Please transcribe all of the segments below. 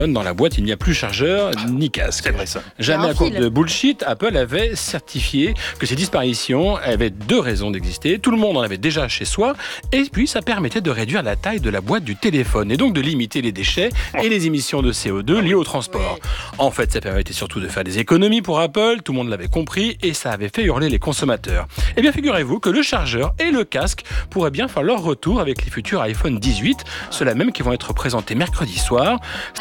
Dans la boîte, il n'y a plus chargeur ni casque. C'est vrai ça. Jamais à cause de bullshit, Apple avait certifié que ces disparitions avaient 2 raisons d'exister. Tout le monde en avait déjà chez soi, et puis ça permettait de réduire la taille de la boîte du téléphone, et donc de limiter les déchets et les émissions de CO2 liées au transport. En fait, ça permettait surtout de faire des économies pour Apple, tout le monde l'avait compris, et ça avait fait hurler les consommateurs. Eh bien, figurez-vous que le chargeur et le casque pourraient bien faire leur retour avec les futurs iPhone 18, ceux-là même qui vont être présentés mercredi soir.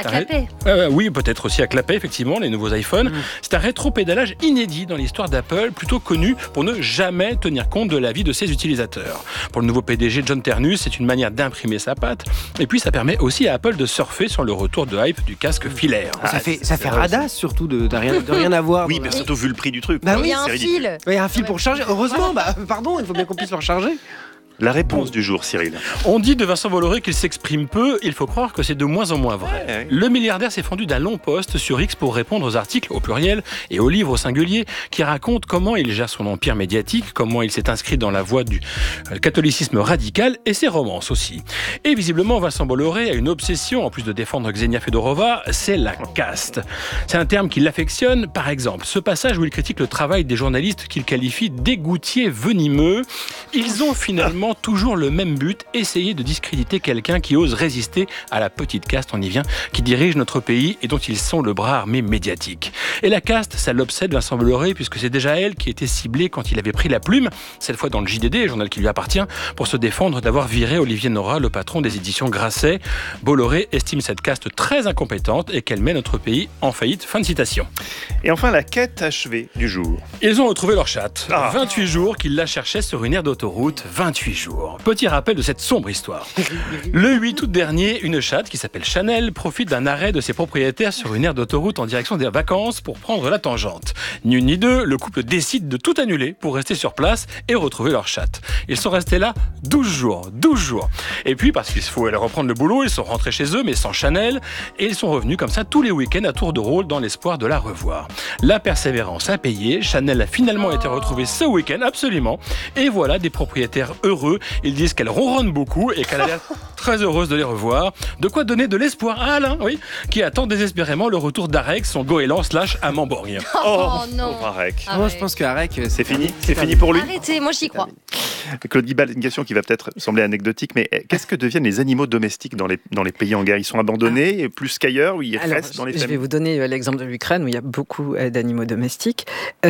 Oui, peut-être aussi à clapet, effectivement, les nouveaux iPhones. C'est un rétro-pédalage inédit dans l'histoire d'Apple, plutôt connu pour ne jamais tenir compte de l'avis de ses utilisateurs. Pour le nouveau PDG John Ternus, c'est une manière d'imprimer sa patte. Et puis, ça permet aussi à Apple de surfer sur le retour de hype du casque filaire. Ça fait radasse, surtout, de rien avoir. Oui, mais surtout vu le prix du truc. Il y a un fil. Il y a un fil pour charger. Heureusement, pardon, il faut bien qu'on puisse le recharger. La réponse du jour, Cyril. On dit de Vincent Bolloré qu'il s'exprime peu, il faut croire que c'est de moins en moins vrai. Ouais. Le milliardaire s'est fendu d'un long post sur X pour répondre aux articles au pluriel et aux livres au singulier qui racontent comment il gère son empire médiatique, comment il s'est inscrit dans la voie du catholicisme radical et ses romances aussi. Et visiblement, Vincent Bolloré a une obsession, en plus de défendre Xenia Fedorova, c'est la caste. C'est un terme qui l'affectionne, par exemple, ce passage où il critique le travail des journalistes qu'il qualifie d'égoutiers venimeux. Ils ont finalement toujours le même but, essayer de discréditer quelqu'un qui ose résister à la petite caste, on y vient, qui dirige notre pays et dont ils sont le bras armé médiatique. Et la caste, ça l'obsède Vincent Bolloré, puisque c'est déjà elle qui était ciblée quand il avait pris la plume, cette fois dans le JDD, journal qui lui appartient, pour se défendre d'avoir viré Olivier Nora, le patron des éditions Grasset. Bolloré estime cette caste très incompétente et qu'elle met notre pays en faillite. Fin de citation. Et enfin, la quête achevée du jour. Ils ont retrouvé leur chatte. Ah. 28 jours qu'ils la cherchaient sur une aire d'autoroute. 28 jours. Petit rappel de cette sombre histoire. Le 8 août dernier, une chatte qui s'appelle Chanel profite d'un arrêt de ses propriétaires sur une aire d'autoroute en direction des vacances pour prendre la tangente. Ni une ni deux, le couple décide de tout annuler pour rester sur place et retrouver leur chatte. Ils sont restés là 12 jours. 12 jours. Et puis, parce qu'il faut aller reprendre le boulot, ils sont rentrés chez eux, mais sans Chanel, et ils sont revenus comme ça tous les week-ends à tour de rôle dans l'espoir de la revoir. La persévérance a payé. Chanel a finalement été retrouvée ce week-end, absolument. Et voilà des propriétaires heureux. Ils disent qu'elle ronronne beaucoup et qu'elle a l'air très heureuse de les revoir. De quoi donner de l'espoir à Alain, oui, qui attend désespérément le retour d'Arek, son goéland / amant borgne. Oh non. Pauvre Arek. Moi, je pense qu'Arek, C'est fini. C'est fini pour lui. Arrêtez, moi j'y crois. Claude Guibal, une question qui va peut-être sembler anecdotique, mais qu'est-ce que deviennent les animaux domestiques dans les pays en guerre? Ils sont abandonnés plus qu'ailleurs, ou ils restent dans les Je vais familles? vous donner l'exemple de l'Ukraine où il y a beaucoup d'animaux domestiques.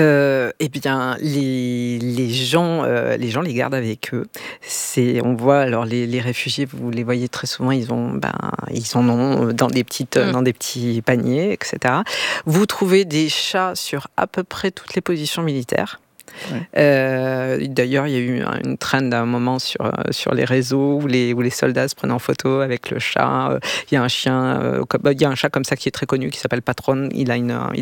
Et bien, les gens les gardent avec eux. On voit alors les réfugiés, vous les voyez très souvent, ils en ont dans des petits paniers, etc. Vous trouvez des chats sur à peu près toutes les positions militaires. Ouais. D'ailleurs, il y a eu une trend à un moment sur les réseaux où les soldats se prenaient en photo avec le chat. Il y a un chien, il y a un chat comme ça qui est très connu qui s'appelle Patron. Il a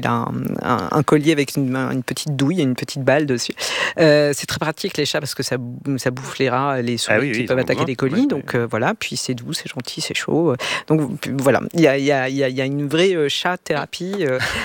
un collier avec une petite douille et une petite balle dessus. C'est très pratique les chats parce que ça bouffe les rats, les souris qui peuvent attaquer les colis. Donc voilà. Puis c'est doux, c'est gentil, c'est chaud. Donc voilà, il y a une vraie chat thérapie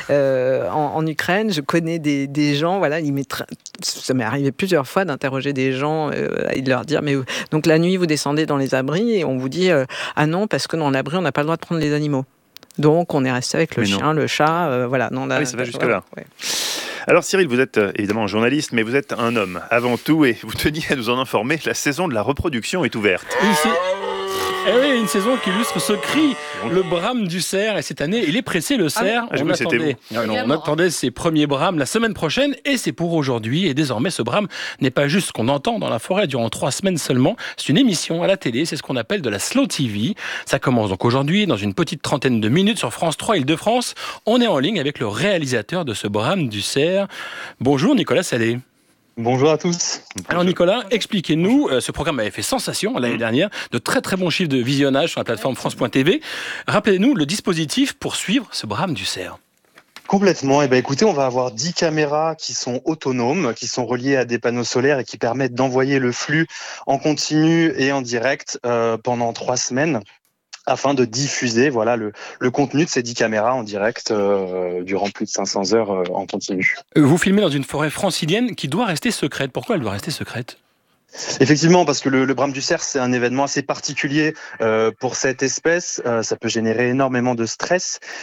en Ukraine. Je connais des gens. Voilà, ça m'est arrivé plusieurs fois d'interroger des gens et de leur dire mais donc la nuit vous descendez dans les abris et on vous dit ah non parce que dans l'abri on n'a pas le droit de prendre les animaux. Donc on est resté avec le chien, le chat, voilà. Non, là, oui, ça va jusque là. Ouais. Alors Cyril, vous êtes évidemment journaliste, mais vous êtes un homme avant tout et vous teniez à nous en informer. La saison de la reproduction est ouverte. Eh oui, une saison qui illustre ce cri, le brame du cerf. Et cette année, il est pressé, le cerf. On attendait ses premiers brames la semaine prochaine et c'est pour aujourd'hui. Et désormais, ce brame n'est pas juste ce qu'on entend dans la forêt durant 3 semaines seulement. C'est une émission à la télé, c'est ce qu'on appelle de la slow TV. Ça commence donc aujourd'hui, dans une petite trentaine de minutes sur France 3 Île-de-France. On est en ligne avec le réalisateur de ce brame du cerf. Bonjour Nicolas Salé. Bonjour à tous. Alors Nicolas, expliquez-nous, ce programme avait fait sensation l'année dernière, de très très bons chiffres de visionnage sur la plateforme France.tv. Rappelez-nous le dispositif pour suivre ce brame du cerf. Complètement. Écoutez, on va avoir 10 caméras qui sont autonomes, qui sont reliées à des panneaux solaires et qui permettent d'envoyer le flux en continu et en direct pendant 3 semaines. Afin de diffuser le contenu de ces 10 caméras en direct durant plus de 500 heures en continu. Vous filmez dans une forêt francilienne qui doit rester secrète. Pourquoi elle doit rester secrète ? Effectivement, parce que le brame du cerf, c'est un événement assez particulier pour cette espèce. Ça peut générer énormément de stress.